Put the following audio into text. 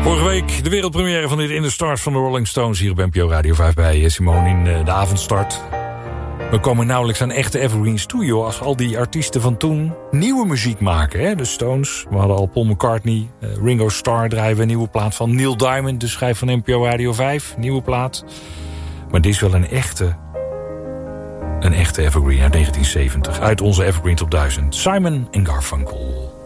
Vorige week de wereldpremière van dit In The Stars van de Rolling Stones... hier op NPO Radio 5 bij Simone in de avondstart. We komen nauwelijks aan echte evergreens toe, joh... als al die artiesten van toen nieuwe muziek maken. Hè? De Stones, we hadden al Paul McCartney... Ringo Starr draaien we een nieuwe plaat van Neil Diamond... de schrijf van NPO Radio 5, nieuwe plaat. Maar dit is wel een echte evergreen uit 1970... uit onze Evergreen Top 1000, Simon & Garfunkel.